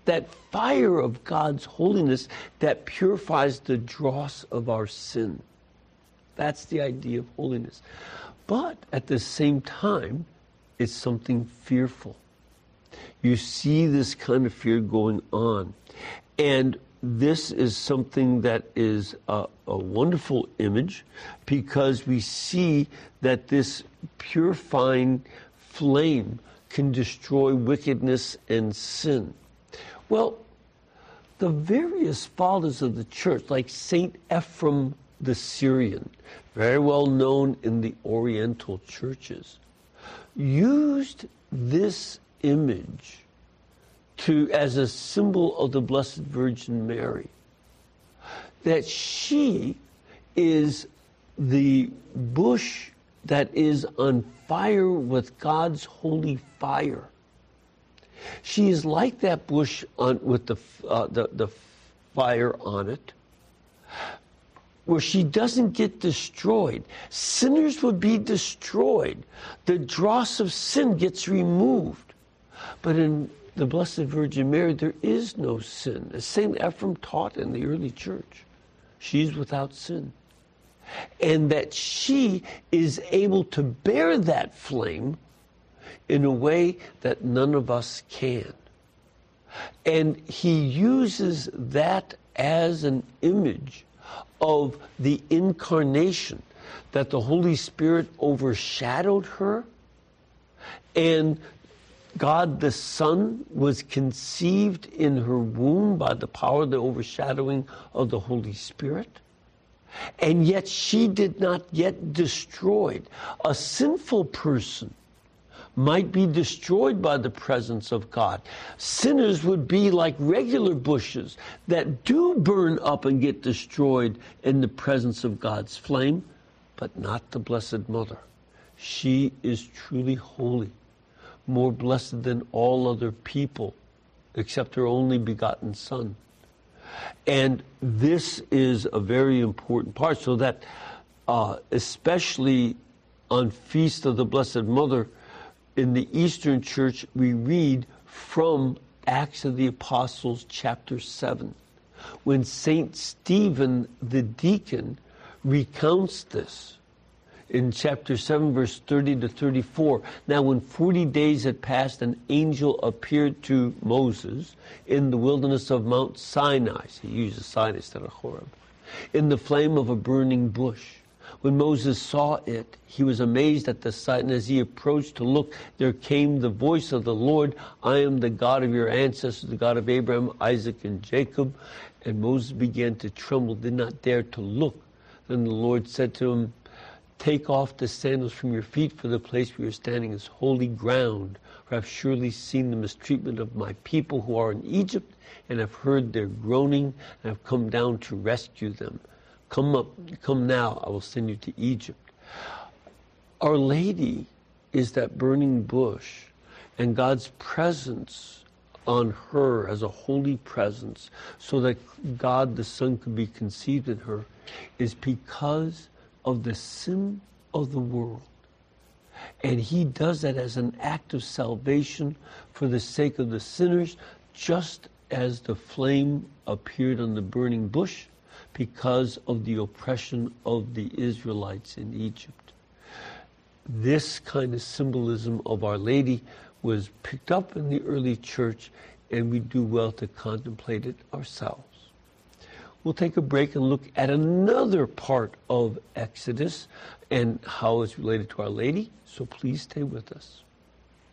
that fire of God's holiness that purifies the dross of our sin. That's the idea of holiness. But at the same time, it's something fearful. You see this kind of fear going on. And this is something that is a wonderful image, because we see that this purifying flame can destroy wickedness and sin. Well, the various fathers of the church, like Saint Ephrem the Syrian, very well known in the Oriental churches, used this image as a symbol of the Blessed Virgin Mary, that she is the bush that is on fire with God's holy fire. She is like that bush with the fire on it, where she doesn't get destroyed. Sinners would be destroyed. The dross of sin gets removed. But in the Blessed Virgin Mary, there is no sin. As St. Ephrem taught in the early church, she's without sin. And that she is able to bear that flame in a way that none of us can. And he uses that as an image of the incarnation, that the Holy Spirit overshadowed her, and God the Son was conceived in her womb by the power of the overshadowing of the Holy Spirit. And yet she did not get destroyed. A sinful person might be destroyed by the presence of God. Sinners would be like regular bushes that do burn up and get destroyed in the presence of God's flame, but not the Blessed Mother. She is truly holy, more blessed than all other people, except her only begotten Son. And this is a very important part, so that especially on Feast of the Blessed Mother, in the Eastern Church, we read from Acts of the Apostles, chapter 7, when St. Stephen the deacon recounts this. In chapter 7, verse 30 to 34, now when 40 days had passed, an angel appeared to Moses in the wilderness of Mount Sinai. He uses Sinai instead of Horeb. In the flame of a burning bush. When Moses saw it, he was amazed at the sight, and as he approached to look, there came the voice of the Lord, I am the God of your ancestors, the God of Abraham, Isaac, and Jacob. And Moses began to tremble, did not dare to look. Then the Lord said to him, take off the sandals from your feet, for the place where you're standing is holy ground. For I've surely seen the mistreatment of my people who are in Egypt, and have heard their groaning, and have come down to rescue them. Come now, I will send you to Egypt. Our Lady is that burning bush, and God's presence on her as a holy presence, so that God the Son could be conceived in her, is because of the sin of the world. And he does that as an act of salvation for the sake of the sinners, just as the flame appeared on the burning bush because of the oppression of the Israelites in Egypt. This kind of symbolism of Our Lady was picked up in the early church, and we do well to contemplate it ourselves. We'll take a break and look at another part of Exodus and how it's related to Our Lady, so please stay with us.